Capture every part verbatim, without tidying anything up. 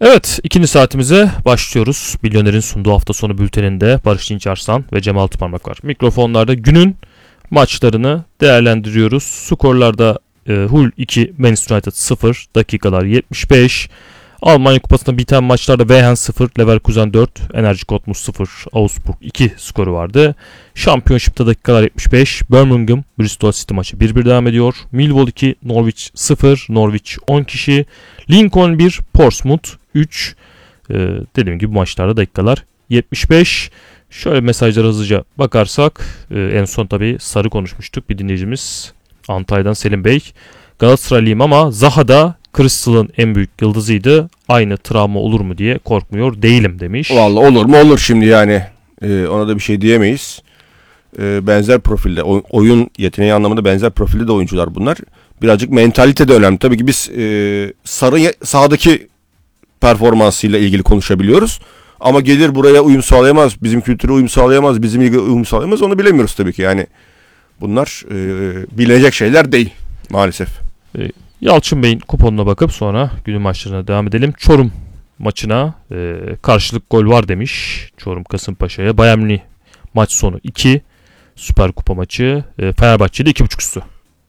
Evet, ikinci saatimize başlıyoruz. Milyoner'in sunduğu hafta sonu bülteninde Barış Dinç Arslan ve Cem Altıparmak var. Mikrofonlarda günün maçlarını değerlendiriyoruz. Skorlarda e, Hull iki, Manchester United sıfır, dakikalar yetmiş beş. Almanya Kupası'nda biten maçlarda Wehen sıfır, Leverkusen dört, Enerji Cottbus sıfır, Augsburg iki skoru vardı. Championship'ta dakikalar yetmiş beş, Birmingham Bristol City maçı bir bir devam ediyor. Millwall iki, Norwich sıfır, Norwich on kişi, Lincoln bir, Portsmouth üç. Ee, dediğim gibi bu maçlarda dakikalar yetmiş beş. Şöyle mesajlara hızlıca bakarsak e, en son tabii Sarı konuşmuştuk, bir dinleyicimiz Antalya'dan Selim Bey. Galatasaraylıyım ama Zaha'da Crystal'ın en büyük yıldızıydı. Aynı travma olur mu diye korkmuyor değilim demiş. Vallahi olur mu olur şimdi yani. Ee, ona da bir şey diyemeyiz. Ee, benzer profilde, oy, oyun yeteneği anlamında benzer profilde de oyuncular bunlar. Birazcık mentalite de önemli. Tabii ki biz e, Sarı sahadaki performansıyla ilgili konuşabiliyoruz. Ama gelir buraya uyum sağlayamaz, bizim kültüre uyum sağlayamaz, bizim ilgili uyum sağlayamaz, onu bilemiyoruz tabii ki. Yani bunlar e, bilinecek şeyler değil maalesef. E, Yalçın Bey'in kuponuna bakıp sonra günün maçlarına devam edelim. Çorum maçına e, karşılık gol var demiş Çorum Kasımpaşa'ya. Bayern Münih maç sonu iki. Süper Kupa maçı. E, Fenerbahçe'de iki buçuk üstü.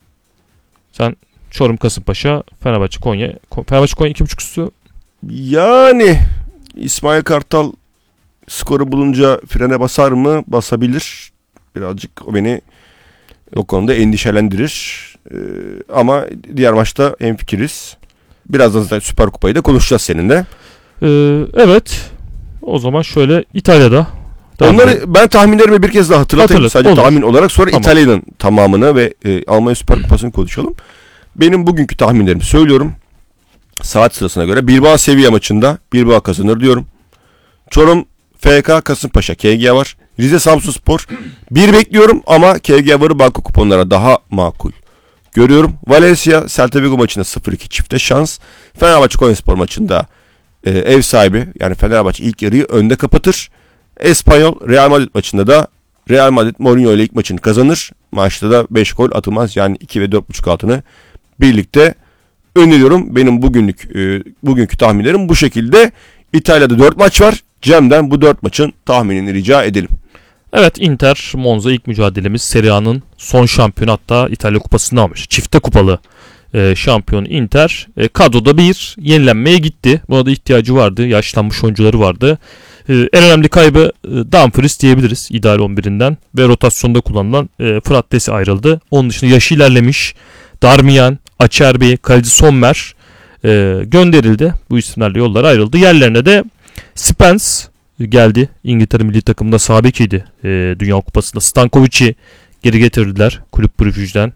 Sen Çorum Kasımpaşa, Fenerbahçe Konya. Fenerbahçe Konya iki buçuk üstü. Yani İsmail Kartal skoru bulunca frene basar mı? Basabilir. Birazcık o beni o konuda endişelendirir. Ee, ama diğer maçta hemfikiriz. Birazdan zaten Süper Kupayı da konuşacağız seninle. Ee, evet. O zaman şöyle İtalya'da. Onları ben tahminlerimi bir kez daha hatırlatayım. Hatırlat, Sadece olur. tahmin olarak sonra Tamam. İtalya'nın tamamını ve e, Almanya Süper Kupası'nı konuşalım. Benim bugünkü tahminlerimi söylüyorum. Saat sırasına göre Bilbao Sevilla maçında Bilbao kazanır diyorum. Çorum F K Kasımpaşa K G var. Rize Samsunspor bir bekliyorum ama K G varı banko kuponlara daha makul görüyorum. Valencia Celta Vigo maçında sıfır iki çifte şans. Fenerbahçe Konyaspor maçında e, ev sahibi yani Fenerbahçe ilk yarıyı önde kapatır. Espanyol Real Madrid maçında da Real Madrid Mourinho ile ilk maçını kazanır. Maçta da beş gol atılmaz, yani iki ve dört buçuk altını birlikte öneriyorum. Benim bugünlük e, bugünkü tahminlerim bu şekilde. İtalya'da dört maç var. Cem'den bu dört maçın tahminini rica edelim. Evet, Inter Monza ilk mücadelemiz. Serie A'nın son şampiyonu, hatta İtalya Kupası'nı almış. Çifte kupalı e, şampiyon Inter. E, kadroda bir yenilenmeye gitti. Buna da ihtiyacı vardı. Yaşlanmış oyuncuları vardı. E, en önemli kaybı e, Dumfries diyebiliriz ideal on birinden. Ve rotasyonda kullanılan e, Fırat Desi ayrıldı. Onun dışında yaşı ilerlemiş Darmian, Acerbi, kaleci Sommer e, gönderildi. Bu isimlerle yollar ayrıldı. Yerlerine de Spence geldi. İngiltere milli takımında sağ bekiydi e, Dünya Kupası'nda. Stankovic'i geri getirdiler kulüp Brugge'den.